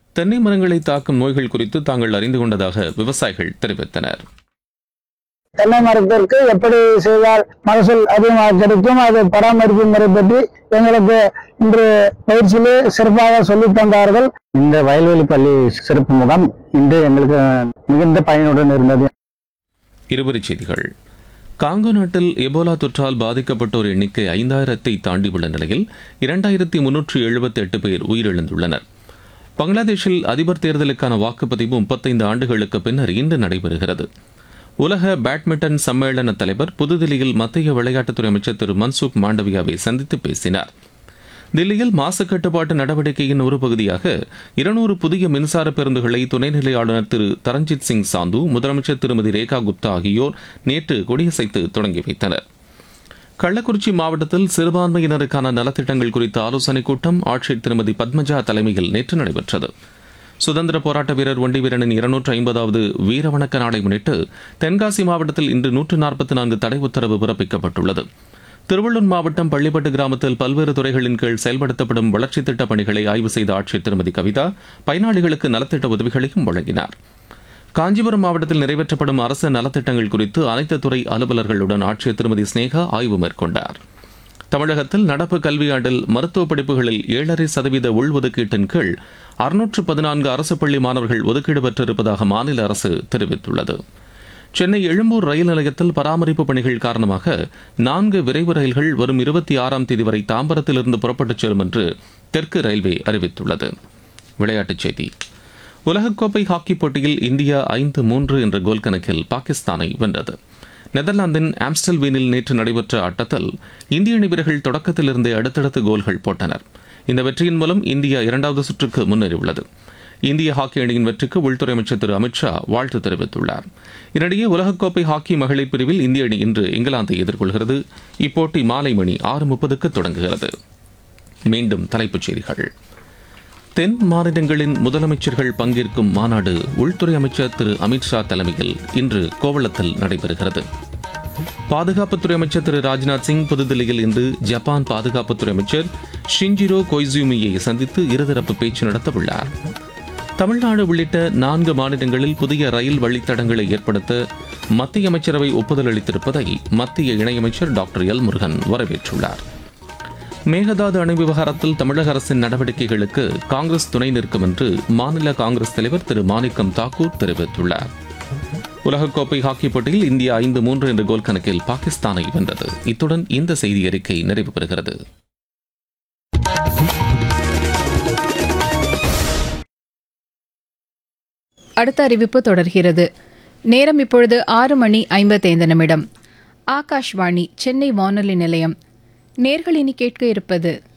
தென்னை மரங்களை தாக்கும் நோய்கள் குறித்து தாங்கள் அறிந்து கொண்டதாக விவசாயிகள் தெரிவித்தனர். தென்னை மரத்திற்கு எப்படி செய்தால் மகசூல் அதிகமாக கிடைக்கும், அது பராமரிப்பு முறை பற்றி எங்களுக்கு இன்று பயிற்சியிலே சிறப்பாக சொல்லித் தந்தார்கள். இந்த வயல்வெளி பள்ளி சிறப்பு முகாம் இன்று எங்களுக்கு மிகுந்த பயனுடன் இருந்தது. இருவரிச் செய்திகள். காங்கோ நாட்டில் எபோலா தொற்றால் பாதிக்கப்பட்டோர் எண்ணிக்கை 5000 தாண்டியுள்ள நிலையில் 2378 பேர் உயிரிழந்துள்ளனர். பங்களாதேஷில் அதிபர் தேர்தலுக்கான வாக்குப்பதிவு 35 ஆண்டுகளுக்கு பின்னர் இன்று நடைபெறுகிறது. உலக பேட்மிண்டன் சம்மேளன தலைவர் புதுதில்லியில் மத்திய விளையாட்டுத்துறை அமைச்சர் திரு மன்சுக் மாண்டவியாவை சந்தித்து பேசினார். தில்லியில் மாசு கட்டுப்பாட்டு நடவடிக்கையின் ஒரு பகுதியாக 200 புதிய மின்சார பேருந்துகளை துணைநிலை ஆளுநர் திரு தரஞ்சித் சிங் சாந்து, முதலமைச்சர் திருமதி ரேகா குப்தா ஆகியோர் நேற்று கொடியசைத்து தொடங்கி வைத்தனர். கள்ளக்குறிச்சி மாவட்டத்தில் சிறுபான்மையினருக்கான நலத்திட்டங்கள் குறித்த ஆலோசனைக் கூட்டம் ஆட்சியர் திருமதி பத்மஜா தலைமையில் நேற்று நடைபெற்றது. சுதந்திர போராட்ட வீரர் ஒண்டிவீரனின் 250வது வீரவணக்க நாளை முன்னிட்டு தென்காசி மாவட்டத்தில் இன்று 144 தடை உத்தரவு பிறப்பிக்கப்பட்டுள்ளது. திருவள்ளூர் மாவட்டம் பள்ளிப்பட்டு கிராமத்தில் பல்வேறு துறைகளின் கீழ் செயல்படுத்தப்படும் வளர்ச்சித் திட்டப் பணிகளை ஆய்வு செய்த ஆட்சியர் திருமதி கவிதா பயனாளிகளுக்கு நலத்திட்ட உதவிகளையும் வழங்கினார். காஞ்சிபுரம் மாவட்டத்தில் நிறைவேற்றப்படும் அரசு நலத்திட்டங்கள் குறித்து அனைத்து துறை அலுவலர்களுடன் ஆட்சியர் திருமதி ஸ்னேகா ஆய்வு மேற்கொண்டார். தமிழகத்தில் நடப்பு கல்வியாண்டில் மருத்துவ படிப்புகளில் 7.5% உள்ஒதுக்கீட்டின் கீழ் 614 அரசு பள்ளி மாணவர்கள் ஒதுக்கீடு பெற்றிருப்பதாக மாநில அரசு தெரிவித்துள்ளது. சென்னை எழும்பூர் ரயில் நிலையத்தில் பராமரிப்பு பணிகள் காரணமாக 4 விரைவு ரயில்கள் வரும் 26ஆம் தேதி வரை தாம்பரத்திலிருந்து புறப்பட்டுச் செல்லும் என்று தெற்கு ரயில்வே அறிவித்துள்ளது. விளையாட்டுச் செய்தி. உலகக்கோப்பை ஹாக்கி போட்டியில் இந்தியா 5-3 என்ற கோல் கணக்கில் பாகிஸ்தானை வென்றது. நெதர்லாந்தின் ஆம்ஸ்டல்வீனில் நேற்று நடைபெற்ற ஆட்டத்தில் இந்திய அணி வீரர்கள் தொடக்கத்திலிருந்தே அடுத்தடுத்து கோல்கள் போட்டனர். இந்த வெற்றியின் மூலம் இந்தியா 2வது சுற்றுக்கு முன்னேறியுள்ளது. இந்திய ஹாக்கி அணியின் வெற்றிக்கு உள்துறை அமைச்சர் திரு அமித்ஷா வாழ்த்து தெரிவித்துள்ளார். இதனிடையே உலகக்கோப்பை ஹாக்கி மகளிர் பிரிவில் இந்திய அணி இன்று இங்கிலாந்தை எதிர்கொள்கிறது. இப்போட்டி மாலை மணி 6:30க்கு தொடங்குகிறது. மீண்டும் தலைப்புச் செய்திகள். தென் மாநிலங்களின் முதலமைச்சர்கள் பங்கேற்கும் மாநாடு உள்துறை அமைச்சர் திரு அமித்ஷா தலைமையில் இன்று கோவளத்தில் நடைபெறுகிறது. பாதுகாப்புத்துறை அமைச்சர் திரு ராஜ்நாத் சிங் புதுதில்லியில் இன்று ஜப்பான் பாதுகாப்புத்துறை அமைச்சர் ஷிஞ்சிரோ கொய்சூமியை சந்தித்து இருதரப்பு பேச்சு நடத்தவுள்ளார். தமிழ்நாடு உள்ளிட்ட 4 மாநிலங்களில் புதிய ரயில் வழித்தடங்களை ஏற்படுத்த மத்திய அமைச்சரவை ஒப்புதல் அளித்திருப்பதை மத்திய இணையமைச்சர் டாக்டர் எல் முருகன் வரவேற்றுள்ளார். மேகதாது அணை விவகாரத்தில் தமிழக அரசின் நடவடிக்கைகளுக்கு காங்கிரஸ் துணை நிற்கும் என்று மாநில காங்கிரஸ் தலைவர் திரு மாணிக்கம் தாக்கூர் தெரிவித்துள்ளார். உலகக்கோப்பை ஹாக்கி போட்டியில் இந்தியா 5-3 என்ற கோல் கணக்கில் பாகிஸ்தானை வென்றது. இத்துடன் இந்த செய்தி அறிக்கை நிறைவு பெறுகிறது. அடுத்த அறிவிப்பு தொடர்கிறது. நேரம் இப்பொழுது 6:55. ஆகாஷ்வாணி சென்னை வானொலி நிலையம். நேர்கள் இனி கேட்க இருப்பது